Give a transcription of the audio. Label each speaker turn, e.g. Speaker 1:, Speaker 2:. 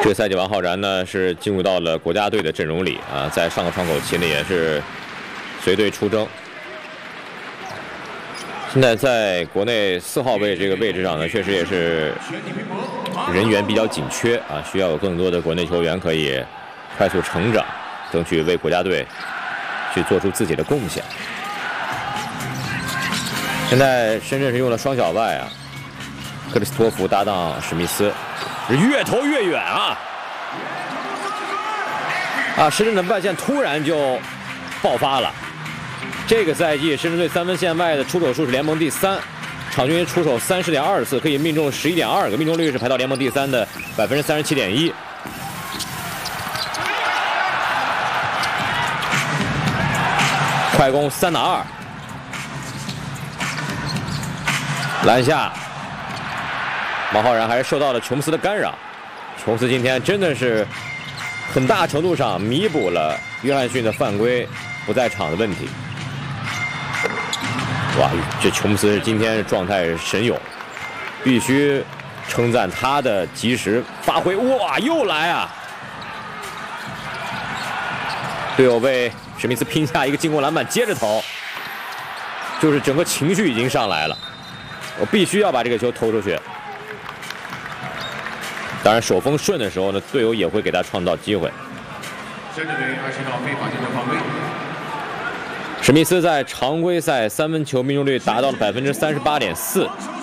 Speaker 1: 这个赛季王浩然呢是进入到了国家队的阵容里啊，在上个窗口期呢也是随队出征。现在在国内4号位这个位置上呢，确实也是人员比较紧缺啊，需要有更多的国内球员可以快速成长，争取为国家队去做出自己的贡献。现在深圳是用了双小外啊，克里斯托弗搭档史密斯，是越投越远啊！深圳的外线突然就爆发了。这个赛季深圳队3分线外的出手数是联盟第3，场均出手30.2次，可以命中11.2个，命中率是排到联盟第3的37.1%。快攻3打2，篮下，王浩然还是受到了琼斯的干扰。琼斯今天真的是很大程度上弥补了约翰逊的犯规不在场的问题。哇，这琼斯今天状态神勇，必须称赞他的及时发挥。哇，又来啊！队友为史密斯拼下一个进攻篮板，接着投，就是整个情绪已经上来了，我必须要把这个球投出去。当然手风顺的时候呢，队友也会给他创造机会。
Speaker 2: 深圳队20号非法进球犯规。
Speaker 1: 史密斯在常规赛3分球命中率达到了38.4%。